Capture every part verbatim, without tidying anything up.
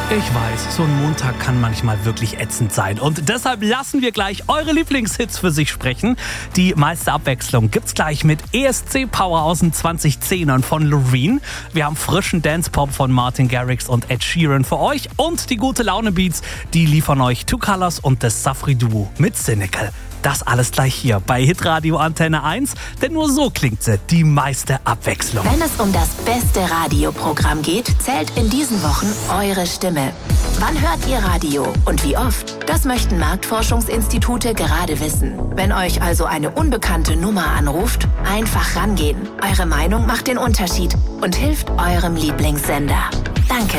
Ich weiß, so ein Montag kann manchmal wirklich ätzend sein. Und deshalb lassen wir gleich eure Lieblingshits für sich sprechen. Die meiste Abwechslung gibt's gleich mit E S C Power aus den zwanzigzehnern von Loreen. Wir haben frischen Dance-Pop von Martin Garrix und Ed Sheeran für euch. Und die gute Laune-Beats, die liefern euch Two Colors und das Safri-Duo mit Cynical. Das alles gleich hier bei Hitradio Antenne eins, denn nur so klingt sie, die meiste Abwechslung. Wenn es um das beste Radioprogramm geht, zählt in diesen Wochen eure Stimme. Wann hört ihr Radio und wie oft? Das möchten Marktforschungsinstitute gerade wissen. Wenn euch also eine unbekannte Nummer anruft, einfach rangehen. Eure Meinung macht den Unterschied und hilft eurem Lieblingssender. Danke.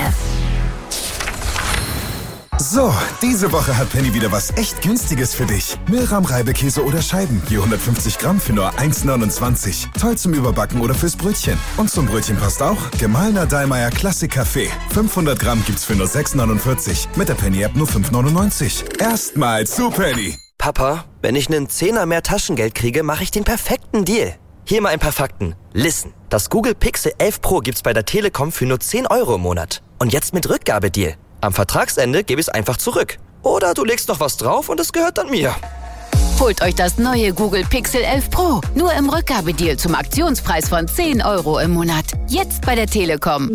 So, diese Woche hat Penny wieder was echt Günstiges für dich. Milram Reibekäse oder Scheiben, je hundertfünfzig Gramm für nur eins neunundzwanzig. Toll zum Überbacken oder fürs Brötchen. Und zum Brötchen passt auch gemahlener Dallmayr Klassik Kaffee. fünfhundert Gramm gibt's für nur sechs neunundvierzig. Mit der Penny-App nur fünf neunundneunzig. Erstmal zu Penny. Papa, wenn ich einen Zehner mehr Taschengeld kriege, mache ich den perfekten Deal. Hier mal ein paar Fakten. Listen, das Google Pixel elf Pro gibt's bei der Telekom für nur zehn Euro im Monat. Und jetzt mit Rückgabedeal. Am Vertragsende gebe ich es einfach zurück. Oder du legst noch was drauf und es gehört dann mir. Holt euch das neue Google Pixel elf Pro. Nur im Rückgabedeal zum Aktionspreis von zehn Euro im Monat. Jetzt bei der Telekom.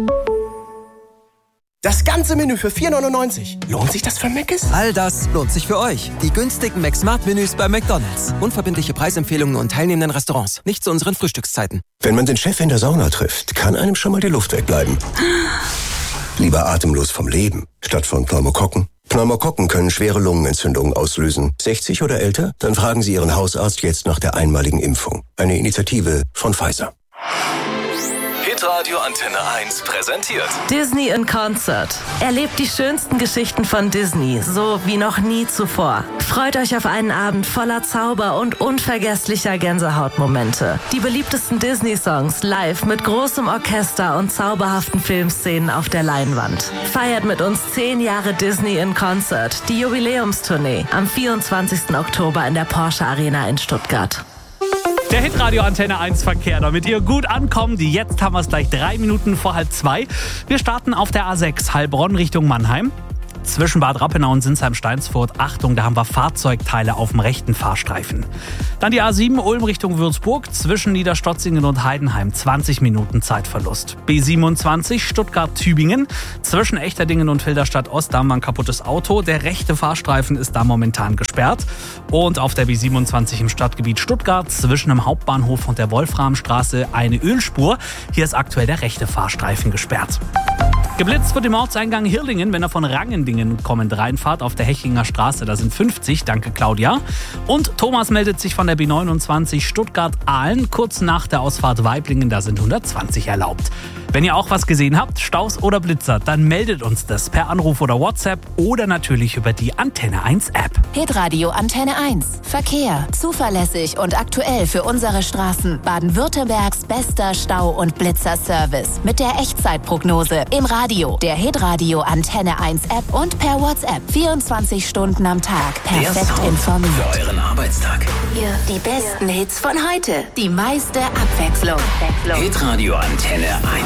Das ganze Menü für vier neunundneunzig. Lohnt sich das für Mc's? All das lohnt sich für euch. Die günstigen McSmart-Menüs bei McDonald's. Unverbindliche Preisempfehlungen und teilnehmenden Restaurants. Nicht zu unseren Frühstückszeiten. Wenn man den Chef in der Sauna trifft, kann einem schon mal die Luft wegbleiben. Lieber atemlos vom Leben, statt von Pneumokokken. Pneumokokken können schwere Lungenentzündungen auslösen. sechzig oder älter? Dann fragen Sie Ihren Hausarzt jetzt nach der einmaligen Impfung. Eine Initiative von Pfizer. Hitradio Antenne eins präsentiert Disney in Concert. Erlebt die schönsten Geschichten von Disney, so wie noch nie zuvor. Freut euch auf einen Abend voller Zauber und unvergesslicher Gänsehautmomente. Die beliebtesten Disney-Songs live mit großem Orchester und zauberhaften Filmszenen auf der Leinwand. Feiert mit uns zehn Jahre Disney in Concert, die Jubiläumstournee, am vierundzwanzigsten Oktober in der Porsche Arena in Stuttgart. Der Hitradio Antenne eins Verkehr, damit ihr gut ankommt. Jetzt haben wir es gleich drei Minuten vor halb zwei. Wir starten auf der A sechs, Heilbronn Richtung Mannheim. Zwischen Bad Rappenau und Sinsheim-Steinsfurt, Achtung, da haben wir Fahrzeugteile auf dem rechten Fahrstreifen. Dann die A sieben, Ulm Richtung Würzburg, zwischen Niederstotzingen und Heidenheim, zwanzig Minuten Zeitverlust. B siebenundzwanzig, Stuttgart-Tübingen, zwischen Echterdingen und Filderstadt-Ost, da haben wir ein kaputtes Auto. Der rechte Fahrstreifen ist da momentan gesperrt. Und auf der B siebenundzwanzig im Stadtgebiet Stuttgart, zwischen dem Hauptbahnhof und der Wolframstraße, eine Ölspur. Hier ist aktuell der rechte Fahrstreifen gesperrt. Geblitzt wird im Ortseingang Hirlingen, wenn er von Rangendingen kommend reinfahrt auf der Hechinger Straße. Da sind fünfzig, danke Claudia. Und Thomas meldet sich von der B neunundzwanzig Stuttgart-Ahlen, kurz nach der Ausfahrt Waiblingen, da sind hundertzwanzig erlaubt. Wenn ihr auch was gesehen habt, Staus oder Blitzer, dann meldet uns das per Anruf oder WhatsApp oder natürlich über die Antenne eins App. Hitradio Antenne eins. Verkehr. Zuverlässig und aktuell für unsere Straßen. Baden-Württembergs bester Stau- und Blitzerservice. Mit der Echtzeitprognose. Im Radio, der Hitradio Antenne eins App und per WhatsApp. vierundzwanzig Stunden am Tag. Perfekt informiert. Für euren Arbeitstag. Hier die besten Hits von heute. Die meiste Abwechslung. Hitradio Antenne eins.